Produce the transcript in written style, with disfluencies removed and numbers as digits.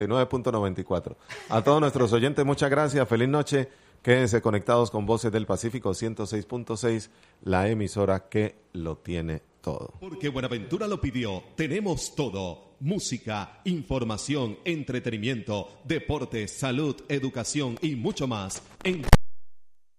9.94. A todos nuestros oyentes, muchas gracias. Feliz noche. Quédense conectados con Voces del Pacífico 106.6, la emisora que lo tiene todo. Porque Buenaventura lo pidió, tenemos todo. Música, información, entretenimiento, deporte, salud, educación y mucho más en